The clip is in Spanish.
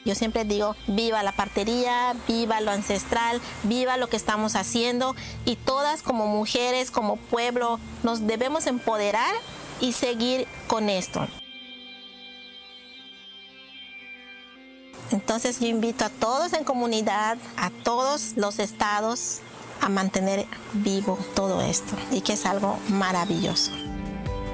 Yo siempre digo, viva la partería, viva lo ancestral, viva lo que estamos haciendo, y todas como mujeres, como pueblo, nos debemos empoderar y seguir con esto. Entonces yo invito a todos en comunidad, a todos los estados, a mantener vivo todo esto, y que es algo maravilloso.